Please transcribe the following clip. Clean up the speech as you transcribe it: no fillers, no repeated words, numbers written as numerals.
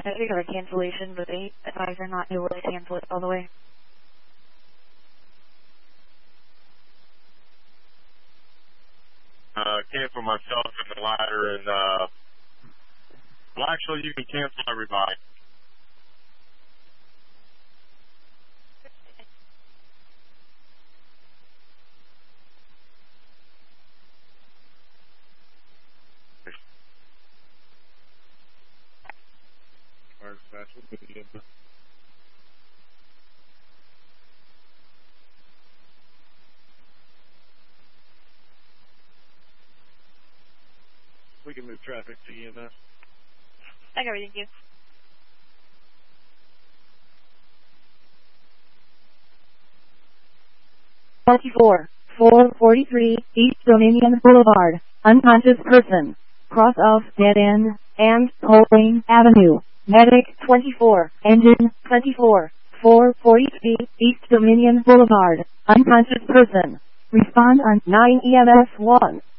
We got a cancellation, but they advise they're not able to cancel it all the way. Cancel myself and the ladder, and well, actually, you can cancel everybody. We can move traffic to EMS. I got it, thank you. 443 East Dominion Boulevard. Unconscious person. Cross of dead end and Coleraine Avenue. Medic 24. Engine 24. 443 East Dominion Boulevard. Unconscious person. Respond on 9 EMS 1.